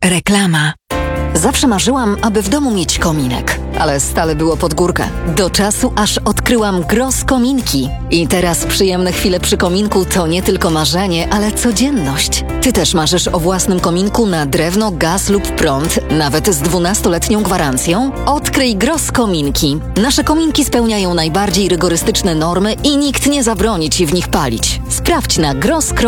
Reklama. Zawsze marzyłam, aby w domu mieć kominek, ale stale było pod górkę. Do czasu, aż odkryłam Gross Kominki. I teraz przyjemne chwile przy kominku to nie tylko marzenie, ale codzienność. Ty też marzysz o własnym kominku na drewno, gaz lub prąd, nawet z 12-letnią gwarancją? Odkryj Gross Kominki. Nasze kominki spełniają najbardziej rygorystyczne normy i nikt nie zabroni Ci w nich palić. Sprawdź na gross.pl.